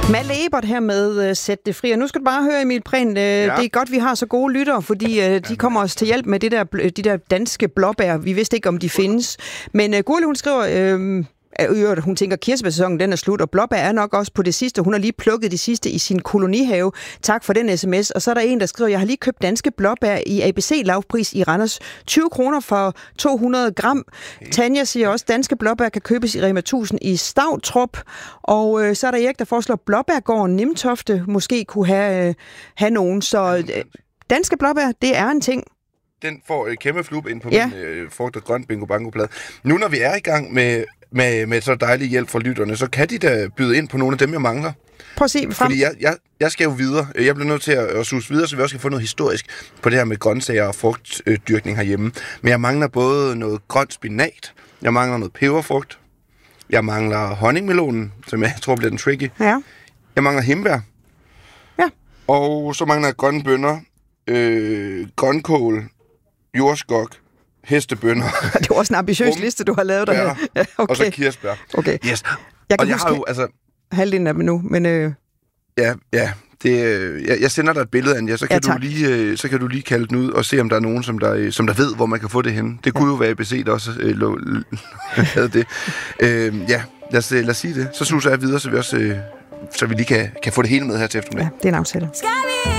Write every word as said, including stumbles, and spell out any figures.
Malte Ebert her med uh, Sæt det fri. Og nu skal du bare høre, Emil Prehn, uh, ja. Det er godt, vi har så gode lyttere, fordi uh, de kommer os til hjælp med det der, de der danske blåbær. Vi vidste ikke, om de findes. Men uh, Gurli, hun skriver... Uh, Hun tænker, at kirsebærsæsonen den er slut, og blåbær er nok også på det sidste. Hun har lige plukket det sidste i sin kolonihave. Tak for den sms. Og så er der en, der skriver, jeg har lige købt danske blåbær i A B C lavpris i Randers. tyve kroner for to hundrede gram. Okay. Tanja siger også, at danske blåbær kan købes i Rema tusind i Stavtrup. Og øh, så er der Erik, der foreslår, at Blåbærgården Nimtofte måske kunne have, øh, have nogen. Så øh, danske blåbær, det er en ting. Den får et kæmpe flub ind på ja. min øh, frugt og grønt bingo bango plade. Nu når vi er i gang med Med, med så dejlig hjælp fra lytterne, så kan de da byde ind på nogle af dem, jeg mangler. Prøv at se frem. Fordi jeg, jeg, jeg skal jo videre. Jeg bliver nødt til at, at sus videre, så vi også kan få noget historisk på det her med grøntsager og frugtdyrkning herhjemme. Men jeg mangler både noget grønt spinat, jeg mangler noget peberfrugt, jeg mangler honningmelonen, som jeg tror bliver den tricky. Ja. Jeg mangler hindbær. Ja. Og så mangler jeg grønne bønner, øh, grønkål, jordskok, hestebønner. Det var også en ambitiøs Rum, liste, du har lavet der. Ja, ja, okay. Og så kirsebær. Okay. Yes. Jeg kan og jeg huske har jo, altså... halvdelen af dem nu, men... Øh... Ja, ja. Det, jeg, jeg sender dig et billede, Anja, så kan, ja, du lige, så kan du lige kalde den ud og se, om der er nogen, som der, som der ved, hvor man kan få det henne. Det kunne ja. jo være A B C, der også øh, lå, havde det. Øh, ja, lad os, lad os sige det. Så suser jeg videre, så vi også øh, så vi lige kan, kan få det hele med her til eftermiddag. Ja, det er en aftale.